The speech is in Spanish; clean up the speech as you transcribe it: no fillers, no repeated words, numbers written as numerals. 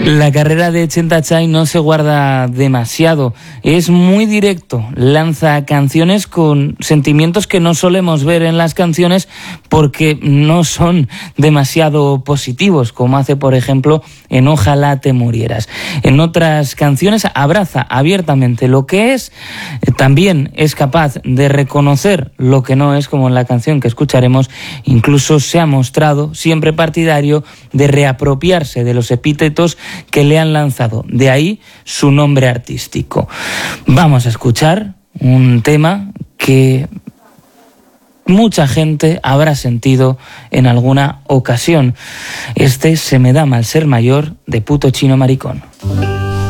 La carrera de Chenta Chai no se guarda demasiado, es muy directo, lanza canciones con sentimientos que no solemos ver en las canciones porque no son demasiado positivos, como hace por ejemplo en Ojalá te murieras. En otras canciones abraza abiertamente lo que es, también es capaz de reconocer lo que no es, como en la canción que escucharemos. Incluso se ha mostrado siempre partidario de reapropiarse de los epítetos que le han lanzado, de ahí su nombre artístico. Vamos a escuchar un tema que mucha gente habrá sentido en alguna ocasión. Este Se me da mal ser mayor, de Puto Chino Maricón.